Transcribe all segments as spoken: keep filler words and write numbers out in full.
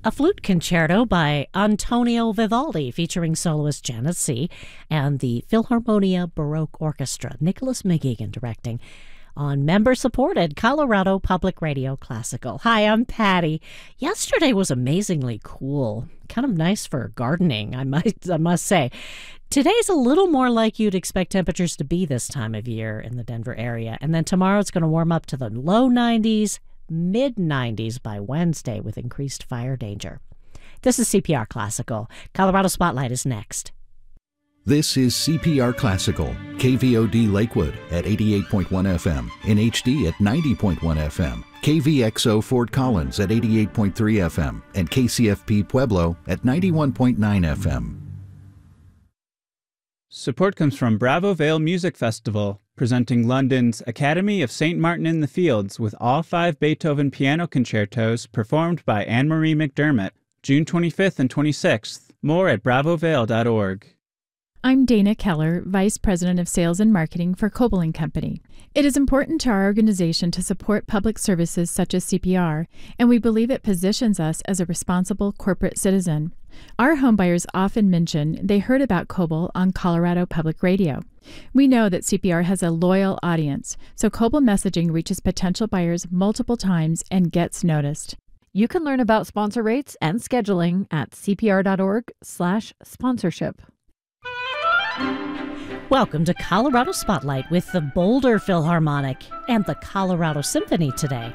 A flute concerto by Antonio Vivaldi featuring soloist Janet C. and the Philharmonia Baroque Orchestra, Nicholas McGeegan directing, on member-supported Colorado Public Radio Classical. Hi, I'm Patty. Yesterday was amazingly cool. Kind of nice for gardening, I must, I must say. Today's a little more like you'd expect temperatures to be this time of year in the Denver area. And then tomorrow it's going to warm up to the low nineties, mid nineties by Wednesday with increased fire danger. This is C P R Classical. Colorado Spotlight is next. This is C P R Classical, K V O D Lakewood at eighty-eight point one F M, in H D at ninety point one F M, K V X O Fort Collins at eighty-eight point three F M, and K C F P Pueblo at ninety-one point nine F M. Support comes from Bravo Vale Music Festival, presenting London's Academy of Saint Martin in the Fields with all five Beethoven piano concertos performed by Anne-Marie McDermott, June twenty-fifth and twenty-sixth. More at bravo vale dot org. I'm Dana Keller, Vice President of Sales and Marketing for Coble and Company. It is important to our organization to support public services such as C P R, and we believe it positions us as a responsible corporate citizen. Our homebuyers often mention they heard about Coble on Colorado Public Radio. We know that C P R has a loyal audience, so Coble messaging reaches potential buyers multiple times and gets noticed. You can learn about sponsor rates and scheduling at c p r dot org slash sponsorship. Welcome to Colorado Spotlight with the Boulder Philharmonic and the Colorado Symphony today.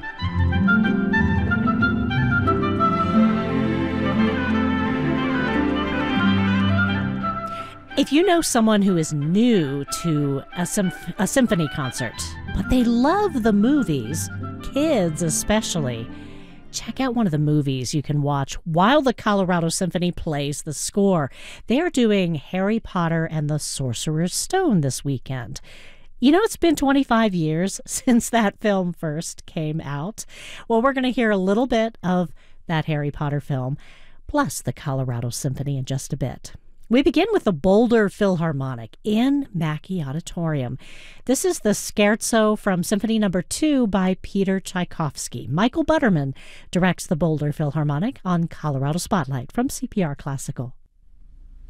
If you know someone who is new to a, symph- a symphony concert, but they love the movies, kids especially, check out one of the movies you can watch while the Colorado Symphony plays the score. They are doing Harry Potter and the Sorcerer's Stone this weekend. You know, it's been twenty-five years since that film first came out. Well, we're going to hear a little bit of that Harry Potter film, plus the Colorado Symphony in just a bit. We begin with the Boulder Philharmonic in Mackey Auditorium. This is the Scherzo from Symphony Number Two by Peter Tchaikovsky. Michael Butterman directs the Boulder Philharmonic on Colorado Spotlight from C P R Classical.